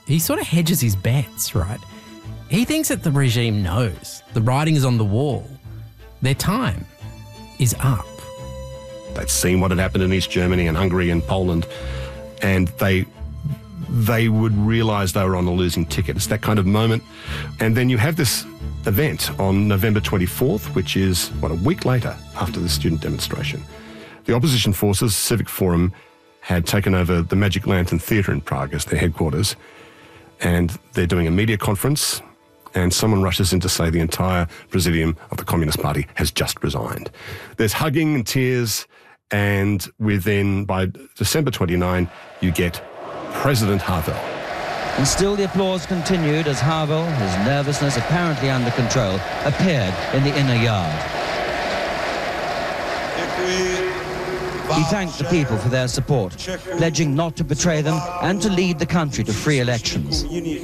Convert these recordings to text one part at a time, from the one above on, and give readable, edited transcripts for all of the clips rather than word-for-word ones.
he sort of hedges his bets, right? He thinks that the regime knows. The writing is on the wall. Their time is up. They'd seen what had happened in East Germany and Hungary and Poland, and they would realise they were on a losing ticket. It's that kind of moment. And then you have this event on November 24th, which is, a week later after the student demonstration. The opposition forces, Civic Forum, had taken over the Magic Lantern Theatre in Prague as their headquarters, and they're doing a media conference, and someone rushes in to say the entire presidium of the Communist Party has just resigned. There's hugging and tears, and by December 29, you get President Havel. And still the applause continued as Havel, his nervousness apparently under control, appeared in the inner yard. He thanked the people for their support, pledging not to betray them and to lead the country to free elections.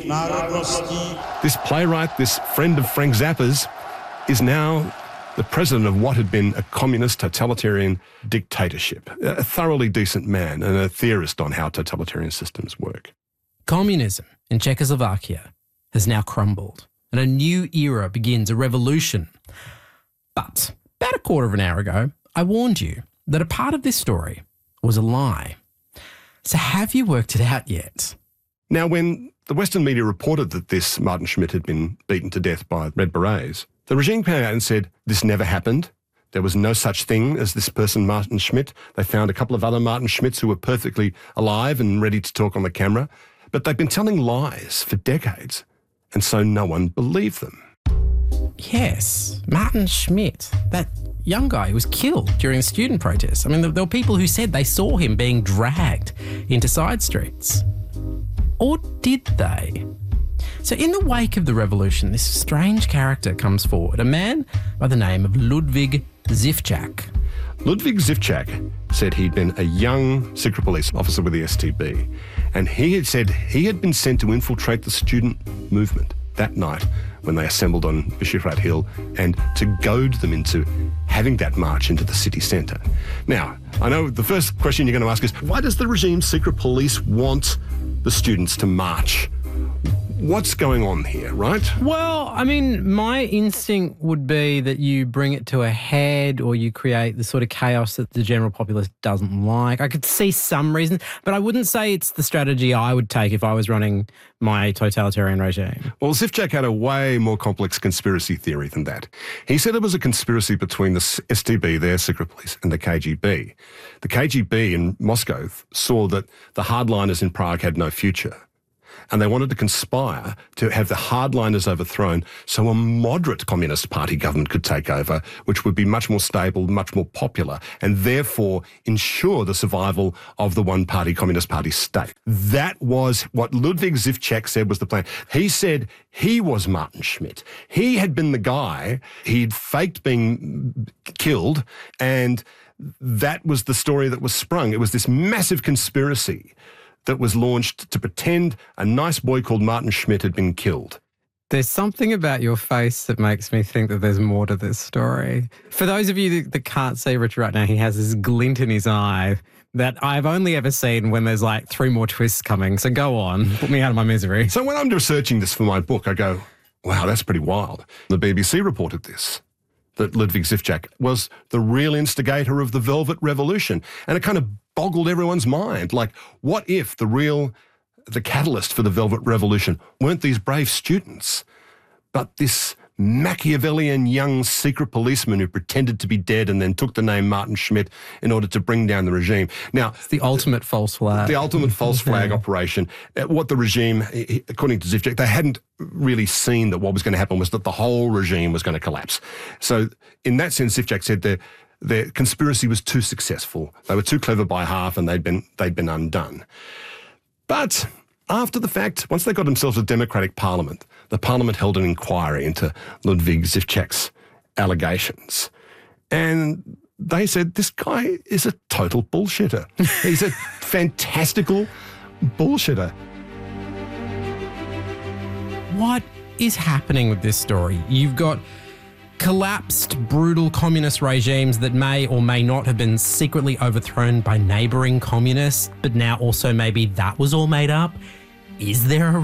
This playwright, this friend of Frank Zappa's, is now the president of what had been a communist totalitarian dictatorship, a thoroughly decent man and a theorist on how totalitarian systems work. Communism in Czechoslovakia has now crumbled and a new era begins, a revolution. But about a quarter of an hour ago, I warned you that a part of this story was a lie. So have you worked it out yet? Now, when the Western media reported that this Martin Schmidt had been beaten to death by Red Berets, the regime came out and said, this never happened. There was no such thing as this person, Martin Schmidt. They found a couple of other Martin Schmidts who were perfectly alive and ready to talk on the camera. But they've been telling lies for decades, and so no one believed them. Yes, Martin Schmidt, that young guy who was killed during the student protests. I mean, there were people who said they saw him being dragged into side streets. Or did they? So in the wake of the revolution, this strange character comes forward, a man by the name of Ludwig Zivchak. Ludwig Zivchak said he'd been a young secret police officer with the STB, and he had said he had been sent to infiltrate the student movement that night when they assembled on Vyšehrad Hill and to goad them into having that march into the city centre. Now, I know the first question you're going to ask is, why does the regime's secret police want the students to march? What's going on here, right? Well, I mean, my instinct would be that you bring it to a head or you create the sort of chaos that the general populace doesn't like. I could see some reasons, but I wouldn't say it's the strategy I would take if I was running my totalitarian regime. Well, Zivchak had a way more complex conspiracy theory than that. He said it was a conspiracy between the STB, their secret police, and the KGB. The KGB in Moscow saw that the hardliners in Prague had no future, and they wanted to conspire to have the hardliners overthrown so a moderate Communist Party government could take over, which would be much more stable, much more popular, and therefore ensure the survival of the one-party Communist Party state. That was what Ludwig Zivchak said was the plan. He said he was Martin Schmidt. He had been the guy, he'd faked being killed, and that was the story that was sprung. It was this massive conspiracy that was launched to pretend a nice boy called Martin Schmidt had been killed. There's something about your face that makes me think that there's more to this story. For those of you that can't see Richard right now, he has this glint in his eye that I've only ever seen when there's like 3 more twists coming. So go on, put me out of my misery. So when I'm researching this for my book, I go, wow, that's pretty wild. The BBC reported this, that Ludwig Zivchak was the real instigator of the Velvet Revolution. And it kind of boggled everyone's mind. Like, what if the catalyst for the Velvet Revolution weren't these brave students, but this Machiavellian young secret policeman who pretended to be dead and then took the name Martin Schmidt in order to bring down the regime. Now, it's the ultimate false flag. The ultimate false flag operation. What the regime, according to Zivchak, they hadn't really seen that what was going to happen was that the whole regime was going to collapse. So in that sense, Zivchak said their conspiracy was too successful. They were too clever by half and they'd been undone. But after the fact, once they got themselves a democratic parliament, the parliament held an inquiry into Ludwig Zivchak's allegations. And they said, this guy is a total bullshitter. He's a fantastical bullshitter. What is happening with this story? You've got collapsed, brutal communist regimes that may or may not have been secretly overthrown by neighbouring communists, but now also maybe that was all made up. Is there a